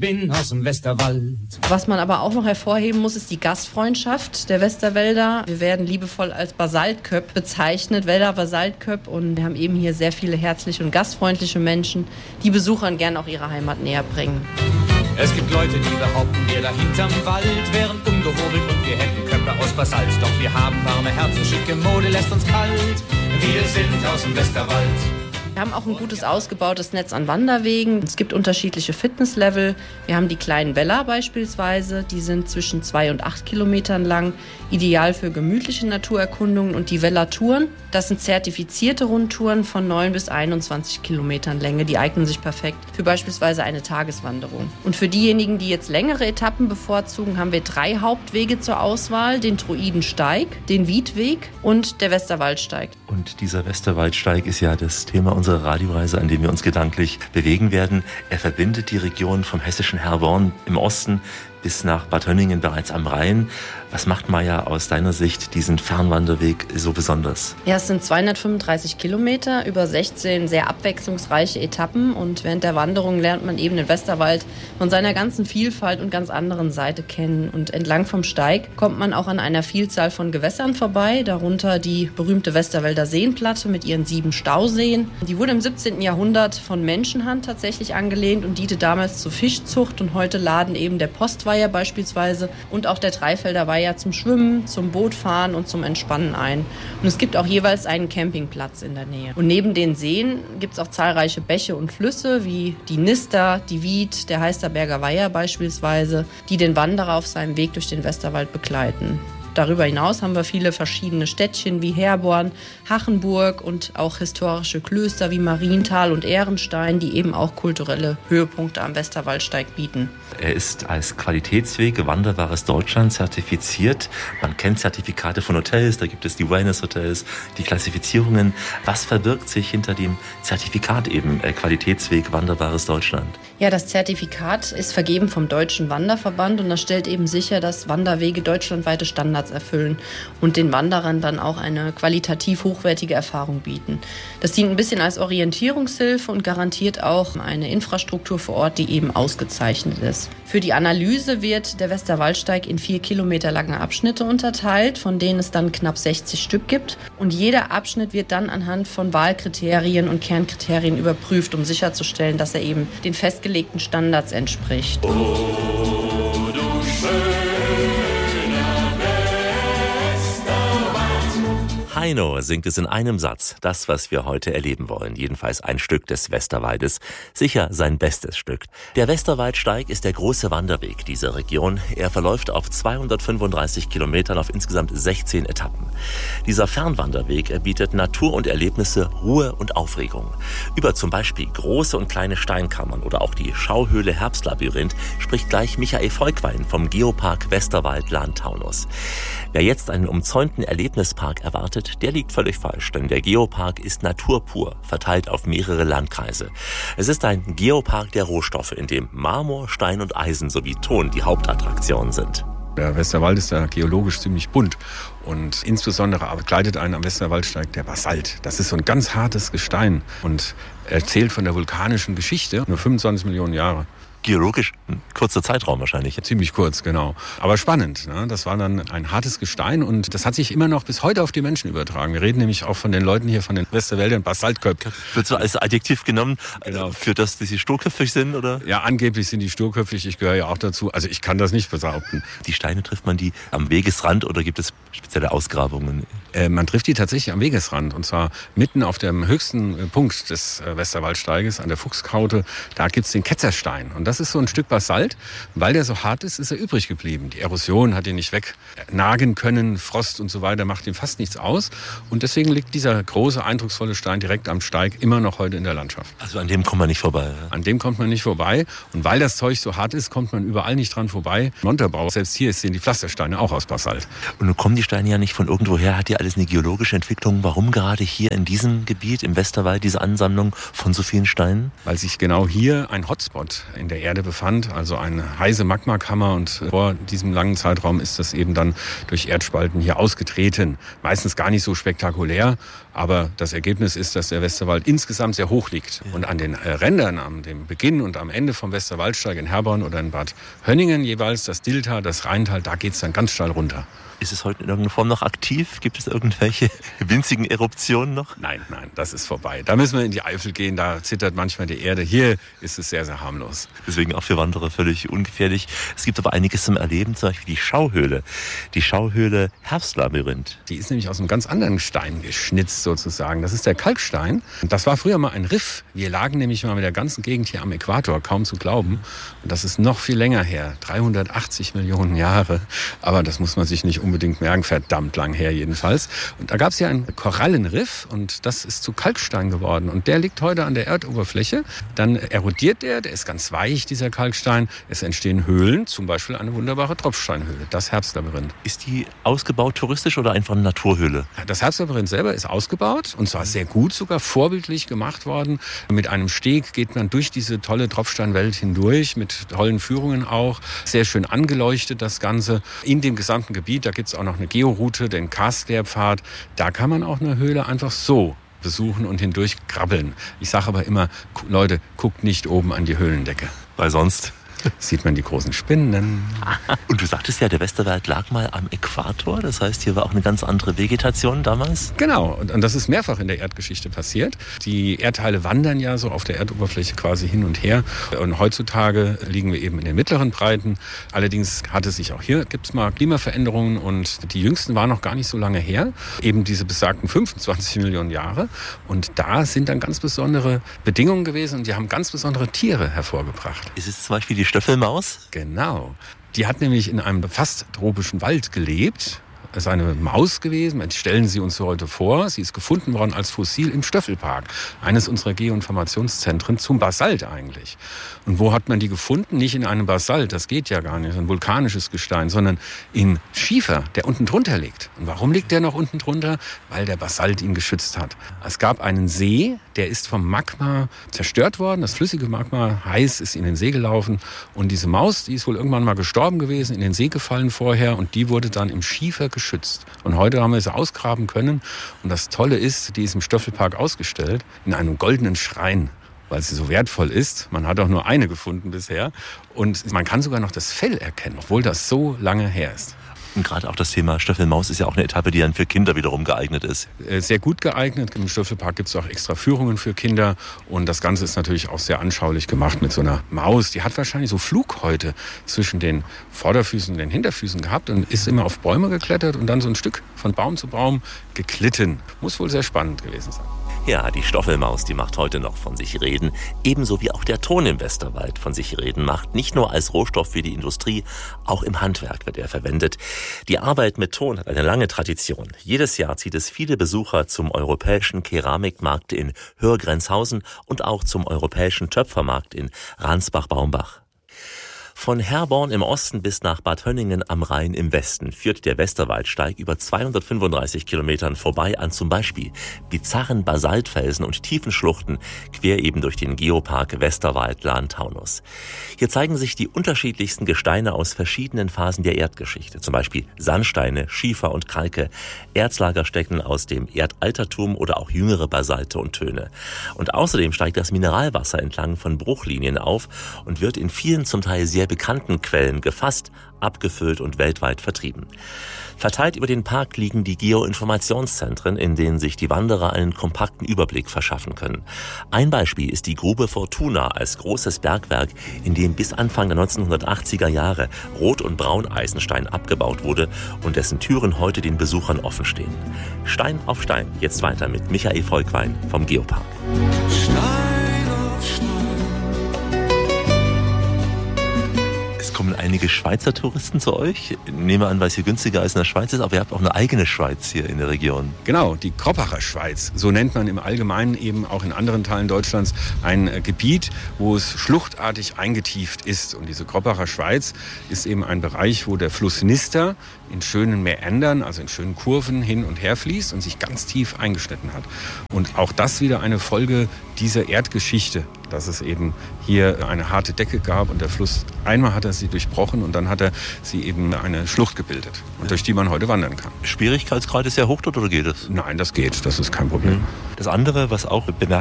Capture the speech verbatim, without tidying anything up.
bin aus dem Westerwald. Was man aber auch noch hervorheben muss, ist die Gastfreundschaft der Westerwälder. Wir werden liebevoll als Basaltköpp bezeichnet, Wälder Basaltköpp. Und wir haben eben hier sehr viele herzliche und gastfreundliche Menschen, die Besuchern gern auch ihre Heimat näher bringen. Es gibt Leute, die behaupten, wir da hinterm Wald wären ungehobelt und wir hätten Köpfe aus Basalt. Doch wir haben warme Herzen, schicke Mode lässt uns kalt. Wir sind aus dem Westerwald. Wir haben auch ein gutes ausgebautes Netz an Wanderwegen. Es gibt unterschiedliche Fitnesslevel. Wir haben die kleinen Weller beispielsweise. Die sind zwischen zwei und acht Kilometern lang. Ideal für gemütliche Naturerkundungen. Und die Weller-Touren, das sind zertifizierte Rundtouren von neun bis einundzwanzig Kilometern Länge. Die eignen sich perfekt für beispielsweise eine Tageswanderung. Und für diejenigen, die jetzt längere Etappen bevorzugen, haben wir drei Hauptwege zur Auswahl. Den Druidensteig, den Wiedweg und der Westerwaldsteig. Und dieser Westerwaldsteig ist ja das Thema unserer Radioreise, an dem wir uns gedanklich bewegen werden. Er verbindet die Region vom hessischen Herborn im Osten bis nach Bad Hönningen bereits am Rhein. Was macht, Maja, aus deiner Sicht diesen Fernwanderweg so besonders? Ja, es sind zweihundertfünfunddreißig Kilometer über sechzehn sehr abwechslungsreiche Etappen. Und während der Wanderung lernt man eben den Westerwald von seiner ganzen Vielfalt und ganz anderen Seite kennen. Und entlang vom Steig kommt man auch an einer Vielzahl von Gewässern vorbei, darunter die berühmte Westerwälder Seenplatte mit ihren sieben Stauseen. Die wurde im siebzehnten Jahrhundert von Menschenhand tatsächlich angelehnt und diente damals zur Fischzucht. Und heute laden eben der Postweiher beispielsweise und auch der Dreifelder Weiher zum Schwimmen, zum Bootfahren und zum Entspannen ein. Und es gibt auch jeweils einen Campingplatz in der Nähe. Und neben den Seen gibt es auch zahlreiche Bäche und Flüsse wie die Nister, die Wied, der Heisterberger Weiher beispielsweise, die den Wanderer auf seinem Weg durch den Westerwald begleiten. Darüber hinaus haben wir viele verschiedene Städtchen wie Herborn, Hachenburg und auch historische Klöster wie Marienthal und Ehrenstein, die eben auch kulturelle Höhepunkte am Westerwaldsteig bieten. Er ist als Qualitätsweg Wanderbares Deutschland zertifiziert. Man kennt Zertifikate von Hotels, da gibt es die Wellness-Hotels, die Klassifizierungen. Was verbirgt sich hinter dem Zertifikat eben Qualitätsweg Wanderbares Deutschland? Ja, das Zertifikat ist vergeben vom Deutschen Wanderverband und das stellt eben sicher, dass Wanderwege deutschlandweite Standards erfüllen und den Wanderern dann auch eine qualitativ hochwertige Erfahrung bieten. Das dient ein bisschen als Orientierungshilfe und garantiert auch eine Infrastruktur vor Ort, die eben ausgezeichnet ist. Für die Analyse wird der Westerwaldsteig in vier Kilometer lange Abschnitte unterteilt, von denen es dann knapp sechzig Stück gibt. Und jeder Abschnitt wird dann anhand von Wahlkriterien und Kernkriterien überprüft, um sicherzustellen, dass er eben den festgelegten Standards entspricht. Oh, du schön. Heino singt es in einem Satz, das, was wir heute erleben wollen. Jedenfalls ein Stück des Westerwaldes. Sicher sein bestes Stück. Der Westerwaldsteig ist der große Wanderweg dieser Region. Er verläuft auf zweihundertfünfunddreißig Kilometern auf insgesamt sechzehn Etappen. Dieser Fernwanderweg bietet Natur und Erlebnisse, Ruhe und Aufregung. Über zum Beispiel große und kleine Steinkammern oder auch die Schauhöhle Herbstlabyrinth spricht gleich Michael Volkwein vom Geopark Westerwald-Lahn-Taunus. Wer jetzt einen umzäunten Erlebnispark erwartet, der liegt völlig falsch, denn der Geopark ist Natur pur, verteilt auf mehrere Landkreise. Es ist ein Geopark der Rohstoffe, in dem Marmor, Stein und Eisen sowie Ton die Hauptattraktionen sind. Der Westerwald ist ja geologisch ziemlich bunt und insbesondere begleitet einen am Westerwaldsteig der Basalt. Das ist so ein ganz hartes Gestein und erzählt von der vulkanischen Geschichte, nur fünfundzwanzig Millionen Jahre. Geologisch ein kurzer Zeitraum wahrscheinlich. Ziemlich kurz, genau. Aber spannend. Ne? Das war dann ein hartes Gestein und das hat sich immer noch bis heute auf die Menschen übertragen. Wir reden nämlich auch von den Leuten hier von den Westerwäldern Basaltköpfe. Wird so als Adjektiv genommen, genau. Für das, dass sie sturköpfig sind, oder? Ja, angeblich sind die sturköpfig. Ich gehöre ja auch dazu. Also ich kann das nicht behaupten. Die Steine trifft man die am Wegesrand oder gibt es spezielle Ausgrabungen? Äh, man trifft die tatsächlich am Wegesrand und zwar mitten auf dem höchsten Punkt des äh, Westerwaldsteiges, an der Fuchskaute. Da gibt's den Ketzerstein und das ist so ein Stück Basalt. Weil der so hart ist, ist er übrig geblieben. Die Erosion hat ihn nicht wegnagen können, Frost und so weiter macht ihm fast nichts aus. Und deswegen liegt dieser große, eindrucksvolle Stein direkt am Steig immer noch heute in der Landschaft. Also an dem kommt man nicht vorbei? Ja? An dem kommt man nicht vorbei. Und weil das Zeug so hart ist, kommt man überall nicht dran vorbei. Montabaur, selbst hier sehen die Pflastersteine auch aus Basalt. Und nun kommen die Steine ja nicht von irgendwoher, hat ja alles eine geologische Entwicklung. Warum gerade hier in diesem Gebiet, im Westerwald, diese Ansammlung von so vielen Steinen? Weil sich genau hier ein Hotspot in der der Erde befand, also eine heiße Magmakammer. Und vor diesem langen Zeitraum ist das eben dann durch Erdspalten hier ausgetreten. Meistens gar nicht so spektakulär, aber das Ergebnis ist, dass der Westerwald insgesamt sehr hoch liegt. Und an den Rändern, am dem Beginn und am Ende vom Westerwaldsteig in Herborn oder in Bad Hönningen jeweils, das Dilltal, das Rheintal, da geht es dann ganz steil runter. Ist es heute in irgendeiner Form noch aktiv? Gibt es irgendwelche winzigen Eruptionen noch? Nein, nein, das ist vorbei. Da müssen wir in die Eifel gehen, da zittert manchmal die Erde. Hier ist es sehr, sehr harmlos. Deswegen auch für Wanderer völlig ungefährlich. Es gibt aber einiges zum Erleben, zum Beispiel die Schauhöhle. Die Schauhöhle Herbstlabyrinth. Die ist nämlich aus einem ganz anderen Stein geschnitzt sozusagen. Das ist der Kalkstein. Das war früher mal ein Riff. Wir lagen nämlich mal mit der ganzen Gegend hier am Äquator, kaum zu glauben. Und das ist noch viel länger her, dreihundertachtzig Millionen Jahre. Aber das muss man sich nicht unbedingt merken, verdammt lang her jedenfalls. Und da gab es ja einen Korallenriff und das ist zu Kalkstein geworden. Und der liegt heute an der Erdoberfläche. Dann erodiert der, der ist ganz weich, dieser Kalkstein. Es entstehen Höhlen, zum Beispiel eine wunderbare Tropfsteinhöhle, das Herbstlabyrinth. Ist die ausgebaut touristisch oder einfach eine Naturhöhle? Das Herbstlabyrinth selber ist ausgebaut und zwar sehr gut, sogar vorbildlich gemacht worden. Mit einem Steg geht man durch diese tolle Tropfsteinwelt hindurch, mit tollen Führungen auch. Sehr schön angeleuchtet das Ganze. In dem gesamten Gebiet, da gibt es auch noch eine Georoute, den Karstlerpfad. Da kann man auch eine Höhle einfach so besuchen und hindurch krabbeln. Ich sage aber immer, Leute, guckt nicht oben an die Höhlendecke. Weil sonst sieht man die großen Spinnen. Und du sagtest ja, der Westerwald lag mal am Äquator. Das heißt, hier war auch eine ganz andere Vegetation damals. Genau. Und das ist mehrfach in der Erdgeschichte passiert. Die Erdteile wandern ja so auf der Erdoberfläche quasi hin und her. Und heutzutage liegen wir eben in den mittleren Breiten. Allerdings hat es sich auch hier, gibt es mal Klimaveränderungen. Und die jüngsten waren noch gar nicht so lange her. Eben diese besagten fünfundzwanzig Millionen Jahre. Und da sind dann ganz besondere Bedingungen gewesen. Und die haben ganz besondere Tiere hervorgebracht. Ist es zum Beispiel die Stöffelmaus? Genau. Die hat nämlich in einem fast tropischen Wald gelebt. Es ist eine Maus gewesen, stellen Sie uns heute vor. Sie ist gefunden worden als Fossil im Stöffelpark, eines unserer Geoinformationszentren zum Basalt eigentlich. Und wo hat man die gefunden? Nicht in einem Basalt, das geht ja gar nicht, ein vulkanisches Gestein, sondern in Schiefer, der unten drunter liegt. Und warum liegt der noch unten drunter? Weil der Basalt ihn geschützt hat. Es gab einen See, der ist vom Magma zerstört worden. Das flüssige Magma, heiß, ist in den See gelaufen. Und diese Maus, die ist wohl irgendwann mal gestorben gewesen, in den See gefallen vorher. Und die wurde dann im Schiefer geschützt. Und heute haben wir sie ausgraben können. Und das Tolle ist, die ist im Stöffelpark ausgestellt, in einem goldenen Schrein, weil sie so wertvoll ist. Man hat auch nur eine gefunden bisher. Und man kann sogar noch das Fell erkennen, obwohl das so lange her ist. Und gerade auch das Thema Stöffelmaus ist ja auch eine Etappe, die dann für Kinder wiederum geeignet ist. Sehr gut geeignet. Im Stöffelpark gibt es auch extra Führungen für Kinder. Und das Ganze ist natürlich auch sehr anschaulich gemacht mit so einer Maus. Die hat wahrscheinlich so Flughäute zwischen den Vorderfüßen und den Hinterfüßen gehabt und ist immer auf Bäume geklettert und dann so ein Stück von Baum zu Baum geglitten. Muss wohl sehr spannend gewesen sein. Ja, die Stoffelmaus, die macht heute noch von sich reden, ebenso wie auch der Ton im Westerwald von sich reden macht. Nicht nur als Rohstoff für die Industrie, auch im Handwerk wird er verwendet. Die Arbeit mit Ton hat eine lange Tradition. Jedes Jahr zieht es viele Besucher zum europäischen Keramikmarkt in Hörgrenzhausen und auch zum europäischen Töpfermarkt in Ransbach-Baumbach. Von Herborn im Osten bis nach Bad Hönningen am Rhein im Westen führt der Westerwaldsteig über zweihundertfünfunddreißig Kilometern vorbei an zum Beispiel bizarren Basaltfelsen und tiefen Schluchten quer eben durch den Geopark Westerwald-Lahn-Taunus. Hier zeigen sich die unterschiedlichsten Gesteine aus verschiedenen Phasen der Erdgeschichte, zum Beispiel Sandsteine, Schiefer und Kalke, Erzlagerstätten aus dem Erdaltertum oder auch jüngere Basalte und Töne. Und außerdem steigt das Mineralwasser entlang von Bruchlinien auf und wird in vielen zum Teil sehr bekannten Quellen gefasst, abgefüllt und weltweit vertrieben. Verteilt über den Park liegen die Geoinformationszentren, in denen sich die Wanderer einen kompakten Überblick verschaffen können. Ein Beispiel ist die Grube Fortuna als großes Bergwerk, in dem bis Anfang der neunzehnhundertachtziger Jahre Rot- und Brauneisenstein abgebaut wurde und dessen Türen heute den Besuchern offen stehen. Stein auf Stein, jetzt weiter mit Michael Volkwein vom Geopark. Stein auf Stein. Es kommen einige Schweizer Touristen zu euch. Ich nehme an, weil es hier günstiger als in der Schweiz ist, aber ihr habt auch eine eigene Schweiz hier in der Region. Genau, die Kroppacher Schweiz. So nennt man im Allgemeinen eben auch in anderen Teilen Deutschlands ein Gebiet, wo es schluchtartig eingetieft ist. Und diese Kroppacher Schweiz ist eben ein Bereich, wo der Fluss Nister in schönen Mäandern, also in schönen Kurven hin und her fließt und sich ganz tief eingeschnitten hat. Und auch das wieder eine Folge dieser Erdgeschichte, dass es eben hier eine harte Decke gab und der Fluss, einmal hat er sie durchbrochen und dann hat er sie eben eine Schlucht gebildet, und durch die man heute wandern kann. Schwierigkeitsgrad ist sehr hoch dort, oder geht es? Nein, das geht, das ist kein Problem. Das andere, was auch bemerkenswert